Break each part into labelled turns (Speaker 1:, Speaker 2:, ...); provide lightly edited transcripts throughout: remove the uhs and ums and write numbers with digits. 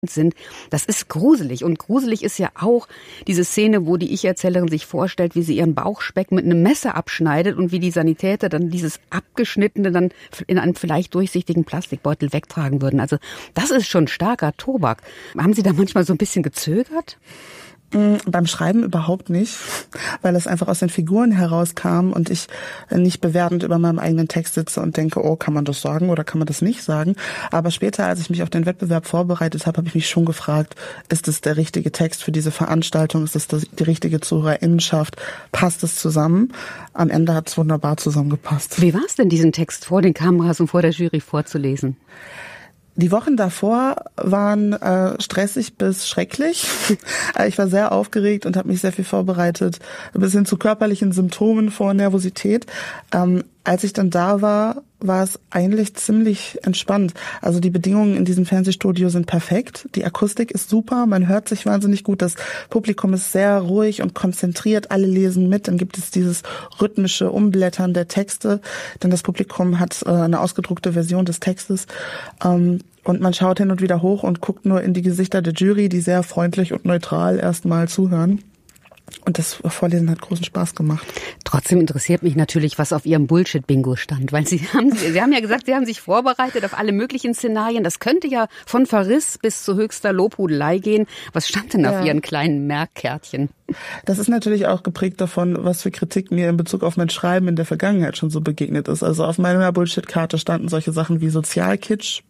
Speaker 1: sind. Das ist gruselig. Und gruselig ist ja auch diese Szene, wo die Ich-Erzählerin sich vorstellt, wie sie ihren Bauchspeck mit einem Messer abschneidet und wie die Sanitäter dann dieses Abgeschnittene dann in einen vielleicht durchsichtigen Plastikbeutel wegtragen würden. Also das ist schon starker Tobak. Haben Sie da manchmal so ein bisschen gezögert?
Speaker 2: Beim Schreiben überhaupt nicht, weil es einfach aus den Figuren herauskam und ich nicht bewertend über meinem eigenen Text sitze und denke, oh, kann man das sagen oder kann man das nicht sagen? Aber später, als ich mich auf den Wettbewerb vorbereitet habe, habe ich mich schon gefragt, ist es der richtige Text für diese Veranstaltung? Ist es die richtige Zuhörerinnenschaft? Passt es zusammen? Am Ende hat es wunderbar zusammengepasst.
Speaker 1: Wie war es denn, diesen Text vor den Kameras und vor der Jury vorzulesen?
Speaker 2: Die Wochen davor waren stressig bis schrecklich. Ich war sehr aufgeregt und habe mich sehr viel vorbereitet, bis hin zu körperlichen Symptomen vor Nervosität. Als ich dann da war, war es eigentlich ziemlich entspannt. Also die Bedingungen in diesem Fernsehstudio sind perfekt. Die Akustik ist super, man hört sich wahnsinnig gut. Das Publikum ist sehr ruhig und konzentriert. Alle lesen mit. Dann gibt es dieses rhythmische Umblättern der Texte, denn das Publikum hat eine ausgedruckte Version des Textes. Und man schaut hin und wieder hoch und guckt nur in die Gesichter der Jury, die sehr freundlich und neutral erstmal zuhören. Und das Vorlesen hat großen Spaß gemacht.
Speaker 1: Trotzdem interessiert mich natürlich, was auf Ihrem Bullshit-Bingo stand. Weil Sie haben ja gesagt, Sie haben sich vorbereitet auf alle möglichen Szenarien. Das könnte ja von Verriss bis zu höchster Lobhudelei gehen. Was stand denn auf Ihren kleinen Merkkärtchen?
Speaker 2: Das ist natürlich auch geprägt davon, was für Kritik mir in Bezug auf mein Schreiben in der Vergangenheit schon so begegnet ist. Also auf meiner Bullshit-Karte standen solche Sachen wie Sozialkitsch,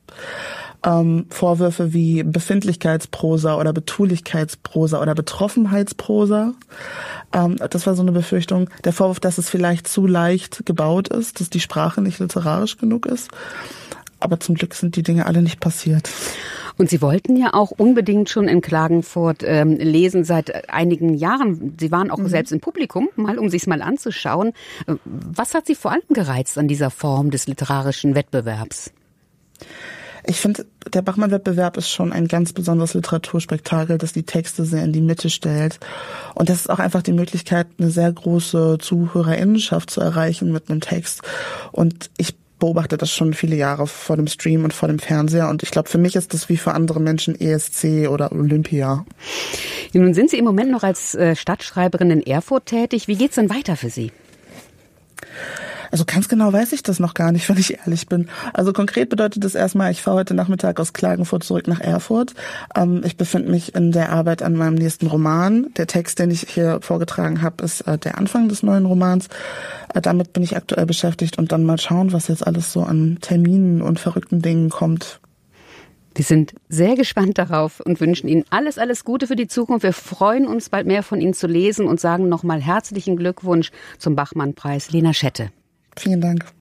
Speaker 2: Vorwürfe wie Befindlichkeitsprosa oder Betulichkeitsprosa oder Betroffenheitsprosa. Das war so eine Befürchtung. Der Vorwurf, dass es vielleicht zu leicht gebaut ist, dass die Sprache nicht literarisch genug ist. Aber zum Glück sind die Dinge alle nicht passiert.
Speaker 1: Und Sie wollten ja auch unbedingt schon in Klagenfurt lesen seit einigen Jahren. Sie waren auch selbst im Publikum, um sich's mal anzuschauen. Was hat Sie vor allem gereizt an dieser Form des literarischen Wettbewerbs?
Speaker 2: Ich finde, der Bachmann-Wettbewerb ist schon ein ganz besonderes Literaturspektakel, das die Texte sehr in die Mitte stellt. Und das ist auch einfach die Möglichkeit, eine sehr große Zuhörerinnenschaft zu erreichen mit einem Text. Und ich beobachte das schon viele Jahre vor dem Stream und vor dem Fernseher. Und ich glaube, für mich ist das wie für andere Menschen ESC oder Olympia.
Speaker 1: Nun sind Sie im Moment noch als Stadtschreiberin in Erfurt tätig. Wie geht's denn weiter für Sie?
Speaker 2: Also ganz genau weiß ich das noch gar nicht, wenn ich ehrlich bin. Also konkret bedeutet das erstmal, ich fahre heute Nachmittag aus Klagenfurt zurück nach Erfurt. Ich befinde mich in der Arbeit an meinem nächsten Roman. Der Text, den ich hier vorgetragen habe, ist der Anfang des neuen Romans. Damit bin ich aktuell beschäftigt und dann mal schauen, was jetzt alles so an Terminen und verrückten Dingen kommt.
Speaker 1: Wir sind sehr gespannt darauf und wünschen Ihnen alles, alles Gute für die Zukunft. Wir freuen uns, bald mehr von Ihnen zu lesen und sagen nochmal herzlichen Glückwunsch zum Bachmann-Preis. Lena Schette.
Speaker 2: Vielen Dank.